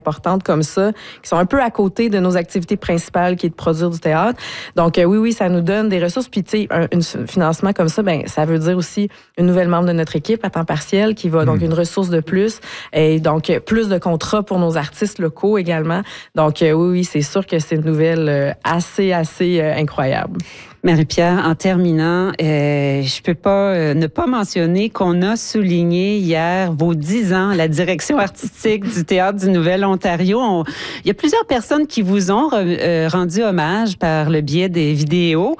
importantes comme ça, qui sont un peu à côté de nos activités principales, qui est de produire du théâtre. Donc, oui, ça nous donne des ressources. Puis, tu sais, un financement comme ça, ça veut dire aussi une nouvelle membre de notre équipe à temps partiel qui va, donc, une ressource de plus. Et donc, plus de contrats pour nos artistes locaux également. Donc, oui, c'est sûr que c'est une nouvelle assez incroyable. Marie-Pierre, en terminant, je peux pas ne pas mentionner qu'on a souligné hier vos 10 ans, la direction artistique du Théâtre du Nouvel-Ontario. Il y a plusieurs personnes qui vous ont rendu hommage par le biais des vidéos.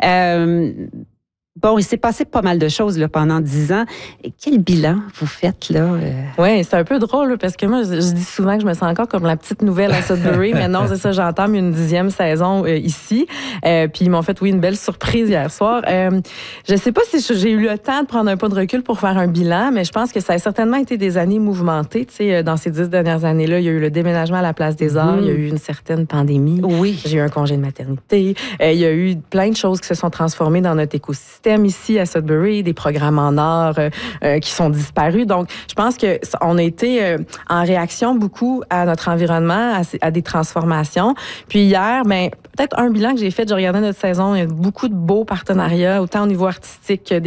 Bon, il s'est passé pas mal de choses là, pendant 10 ans. Et quel bilan vous faites là? Oui, c'est un peu drôle là, parce que moi, je dis souvent que je me sens encore comme la petite nouvelle à Sudbury, mais non, c'est ça, j'entame une 10e saison ici. Puis ils m'ont fait, une belle surprise hier soir. Je sais pas si j'ai eu le temps de prendre un pas de recul pour faire un bilan, mais je pense que ça a certainement été des années mouvementées. Tu sais, dans ces 10 dernières années-là, il y a eu le déménagement à la Place des Arts, il y a eu une certaine pandémie. Oui. J'ai eu un congé de maternité. Il y a eu plein de choses qui se sont transformées dans notre écosystème ici à Sudbury, des programmes en art qui sont disparus. Donc, je pense que on a été en réaction beaucoup à notre environnement, à des transformations. Puis hier, peut-être un bilan que j'ai fait, j'ai regardé notre saison, il y a beaucoup de beaux partenariats, autant au niveau artistique que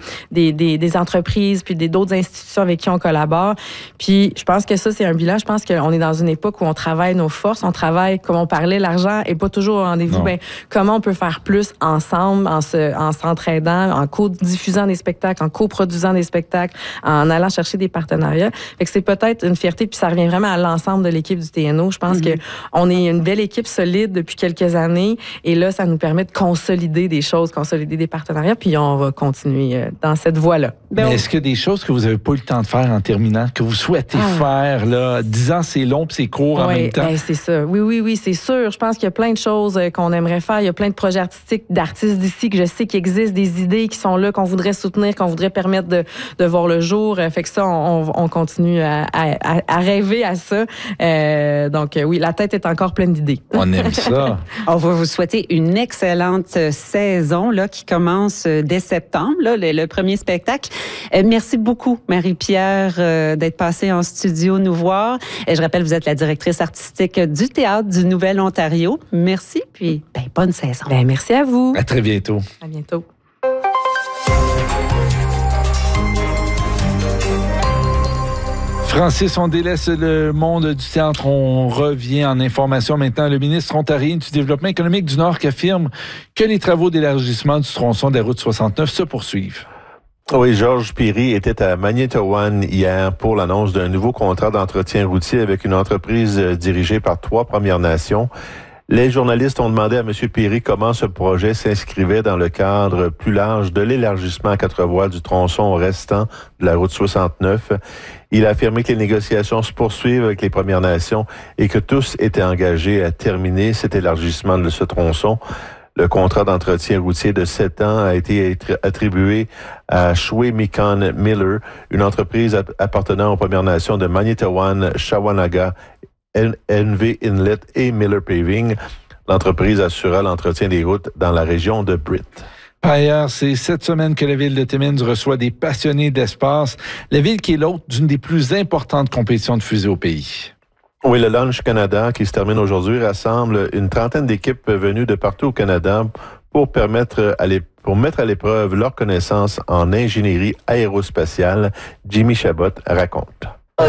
des entreprises, puis d'autres institutions avec qui on collabore. Puis je pense que ça, c'est un bilan. Je pense qu'on est dans une époque où on travaille nos forces, on travaille, comme on parlait, l'argent est pas toujours au rendez-vous. Comment on peut faire plus ensemble, en s'entraidant, en co-diffusant des spectacles, en coproduisant des spectacles, en allant chercher des partenariats. Fait que c'est peut-être une fierté, puis ça revient vraiment à l'ensemble de l'équipe du TNO. Je pense qu'on est une belle équipe solide depuis quelques années, et là, ça nous permet de consolider des choses, consolider des partenariats, puis on va continuer dans cette voie-là. Mais est-ce qu'il y a des choses que vous n'avez pas eu le temps de faire en terminant, que vous souhaitez faire, là? 10 ans, c'est long puis c'est court en même temps. C'est ça. Oui, c'est sûr. Je pense qu'il y a plein de choses qu'on aimerait faire. Il y a plein de projets artistiques d'artistes d'ici que je sais qu'il existe, des idées qui sont là, qu'on voudrait soutenir, qu'on voudrait permettre de voir le jour. Fait que ça, on continue à rêver à ça. Donc, oui, la tête est encore pleine d'idées. On aime ça. On va vous souhaiter une excellente saison là, qui commence dès septembre, là, le premier spectacle. Merci beaucoup, Marie-Pierre, d'être passée en studio nous voir. Je rappelle, vous êtes la directrice artistique du Théâtre du Nouvel-Ontario. Merci, puis bonne saison. Merci à vous. À très bientôt. À bientôt. Francis, on délaisse le monde du théâtre. On revient en information maintenant. Le ministre ontarien du Développement économique du Nord qui affirme que les travaux d'élargissement du tronçon de la route 69 se poursuivent. Oui, Georges Pirie était à Magnétowan hier pour l'annonce d'un nouveau contrat d'entretien routier avec une entreprise dirigée par 3 Premières Nations. Les journalistes ont demandé à M. Pirie comment ce projet s'inscrivait dans le cadre plus large de l'élargissement à 4 voies du tronçon restant de la route 69. Il a affirmé que les négociations se poursuivent avec les Premières Nations et que tous étaient engagés à terminer cet élargissement de ce tronçon. Le contrat d'entretien routier de 7 ans a été attribué à Shwe-Mikon Miller, une entreprise appartenant aux Premières Nations de Magnétowan, Shawanaga, NV Inlet et Miller Paving. L'entreprise assurera l'entretien des routes dans la région de Britt. Par ailleurs, c'est cette semaine que la ville de Timmins reçoit des passionnés d'espace. La ville qui est l'hôte d'une des plus importantes compétitions de fusée au pays. Oui, le Launch Canada, qui se termine aujourd'hui, rassemble une trentaine d'équipes venues de partout au Canada pour mettre à l'épreuve leurs connaissances en ingénierie aérospatiale. Jimmy Chabot raconte. 3,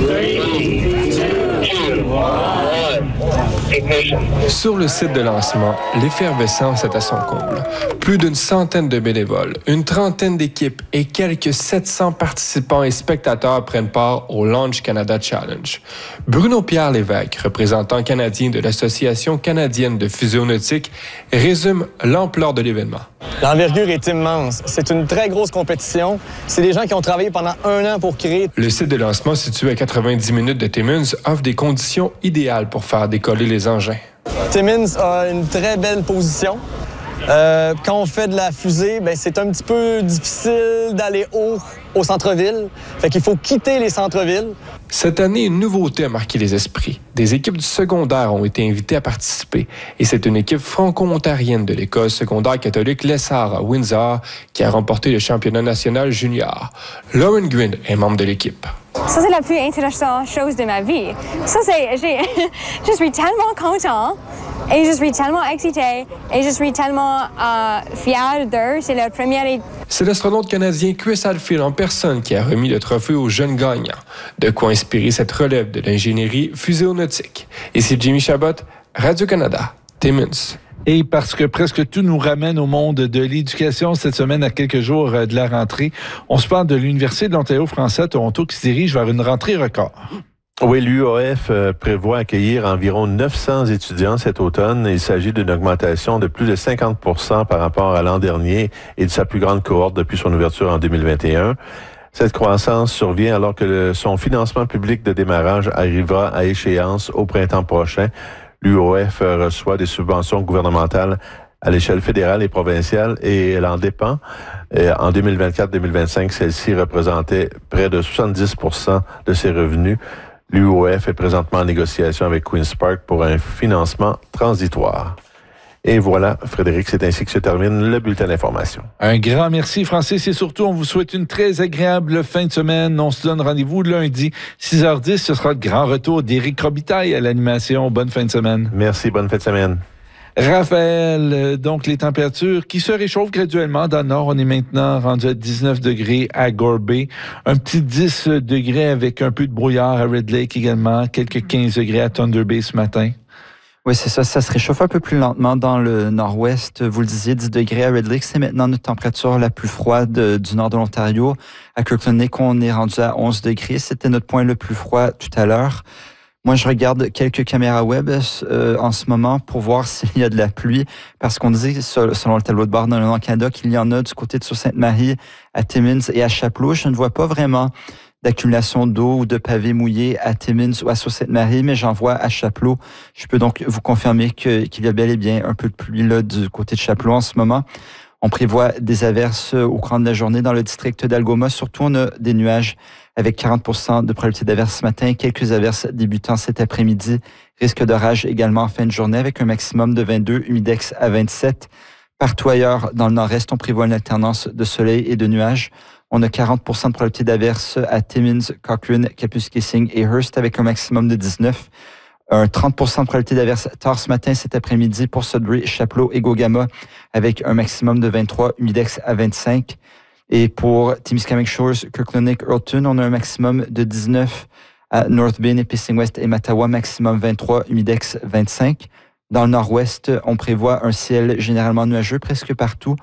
2, 1. Sur le site de lancement, l'effervescence est à son comble. Plus d'une centaine de bénévoles, une trentaine d'équipes et quelques 700 participants et spectateurs prennent part au Launch Canada Challenge. Bruno-Pierre Lévesque, représentant canadien de l'Association canadienne de fusionnautique, résume l'ampleur de l'événement. L'envergure est immense. C'est une très grosse compétition. C'est des gens qui ont travaillé pendant 1 an pour créer. Le site de lancement, situé à 90 minutes de Timmins, offre des conditions idéales pour faire décoller les engins. Timmins a une très belle position. Quand on fait de la fusée, c'est un petit peu difficile d'aller haut au centre-ville. Fait qu'il faut quitter les centres-villes. Cette année, une nouveauté a marqué les esprits. Des équipes du secondaire ont été invitées à participer. Et c'est une équipe franco-ontarienne de l'école secondaire catholique Lessard à Windsor qui a remporté le championnat national junior. Lauren Gwynn est membre de l'équipe. Ça, c'est la plus intéressante chose de ma vie. Ça, je suis tellement content et je suis tellement excitée et je suis tellement fière d'eux. C'est la première. C'est l'astronaute canadien Chris Hadfield en personne qui a remis le trophée aux jeunes gagnants. De quoi inspirer cette relève de l'ingénierie fuséonautique. Ici Jimmy Chabot, Radio-Canada, Timmins. Et parce que presque tout nous ramène au monde de l'éducation cette semaine à quelques jours de la rentrée, on se parle de l'Université de l'Ontario français à Toronto qui se dirige vers une rentrée record. Oui, l'UOF prévoit accueillir environ 900 étudiants cet automne. Il s'agit d'une augmentation de plus de 50% par rapport à l'an dernier et de sa plus grande cohorte depuis son ouverture en 2021. Cette croissance survient alors que son financement public de démarrage arrivera à échéance au printemps prochain. L'UOF reçoit des subventions gouvernementales à l'échelle fédérale et provinciale et elle en dépend. En 2024-2025, celle-ci représentait près de 70% de ses revenus. L'UOF est présentement en négociation avec Queen's Park pour un financement transitoire. Et voilà, Frédéric, c'est ainsi que se termine le bulletin d'information. Un grand merci, Francis, et surtout, on vous souhaite une très agréable fin de semaine. On se donne rendez-vous lundi, 6h10. Ce sera le grand retour d'Éric Robitaille à l'animation. Bonne fin de semaine. Merci, bonne fin de semaine. Raphaël, donc les températures qui se réchauffent graduellement. Dans le nord, on est maintenant rendu à 19 degrés à Gore Bay, un petit 10 degrés avec un peu de brouillard à Red Lake également, quelques 15 degrés à Thunder Bay ce matin. Oui, c'est ça. Ça se réchauffe un peu plus lentement dans le nord-ouest. Vous le disiez, 10 degrés à Red Lake. C'est maintenant notre température la plus froide du nord de l'Ontario. À Kirkland Lake, on est rendu à 11 degrés. C'était notre point le plus froid tout à l'heure. Moi, je regarde quelques caméras web en ce moment pour voir s'il y a de la pluie, parce qu'on dit, selon le tableau de bord dans le Canada, qu'il y en a du côté de Sault-Sainte-Marie, à Timmins et à Chapleau. Je ne vois pas vraiment d'accumulation d'eau ou de pavés mouillés à Timmins ou à Sault-Sainte-Marie, mais j'en vois à Chapleau. Je peux donc vous confirmer qu'il y a bel et bien un peu de pluie là du côté de Chapleau en ce moment. On prévoit des averses au cours de la journée dans le district d'Algoma. Surtout, on a des nuages avec 40% de probabilité d'averses ce matin, quelques averses débutant cet après-midi. Risque d'orage également en fin de journée avec un maximum de 22, humidex à 27. Partout ailleurs, dans le nord-est, on prévoit une alternance de soleil et de nuages. On a 40% de probabilité d'averses à Timmins, Cochrane, Kapuskasing et Hearst avec un maximum de 19. Un 30% de probabilité d'averses tard ce matin, cet après-midi pour Sudbury, Chapleau et Gogama avec un maximum de 23, humidex à 25. Et pour Timiskaming Shores, Kirkland Lake, Earlton, on a un maximum de 19 à North Bay, Nipissing West et Mattawa, maximum 23, humidex 25. Dans le nord-ouest, on prévoit un ciel généralement nuageux presque partout.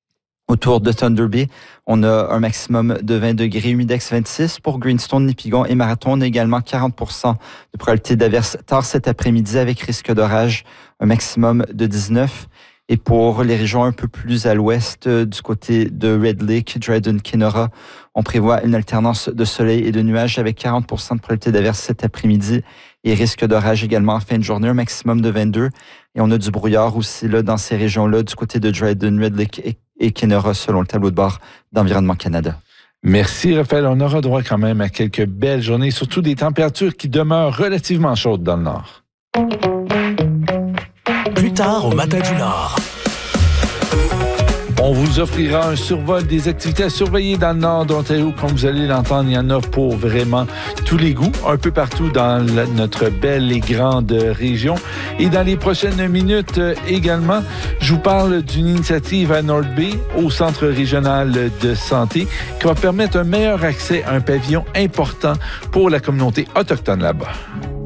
Autour de Thunder Bay, on a un maximum de 20 degrés, humidex 26. Pour Greenstone, Nipigon et Marathon, on a également 40% de probabilité d'averse tard cet après-midi avec risque d'orage, un maximum de 19. Et pour les régions un peu plus à l'ouest, du côté de Red Lake, Dryden, Kenora, on prévoit une alternance de soleil et de nuages avec 40% de probabilité d'averse cet après-midi et risque d'orage également en fin de journée, un maximum de 22. Et on a du brouillard aussi là dans ces régions-là, du côté de Dryden, Red Lake et Kenora, selon le tableau de bord d'Environnement Canada. Merci, Raphaël. On aura droit quand même à quelques belles journées, surtout des températures qui demeurent relativement chaudes dans le nord. Plus tard au Matin du Nord. On vous offrira un survol des activités à surveiller dans le nord d'Ontario. Comme vous allez l'entendre, il y en a pour vraiment tous les goûts, un peu partout dans notre belle et grande région. Et dans les prochaines minutes également, je vous parle d'une initiative à North Bay, au Centre régional de santé, qui va permettre un meilleur accès à un pavillon important pour la communauté autochtone là-bas.